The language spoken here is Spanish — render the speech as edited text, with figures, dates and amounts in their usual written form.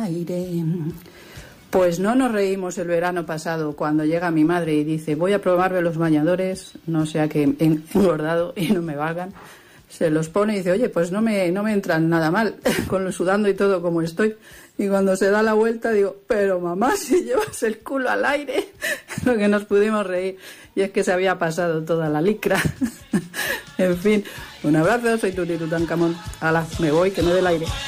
aire. Pues no nos reímos el verano pasado cuando llega mi madre y dice: voy a probarme los bañadores, no sea que he engordado y no me valgan. Se los pone y dice: oye, pues no me entran nada mal, con lo sudando y todo como estoy. Y cuando se da la vuelta digo: pero mamá, si llevas el culo al aire. Lo que nos pudimos reír. Y es que se había pasado toda la licra. En fin, un abrazo, soy Tuti Tutankamón. Hala, me voy, que me dé el aire.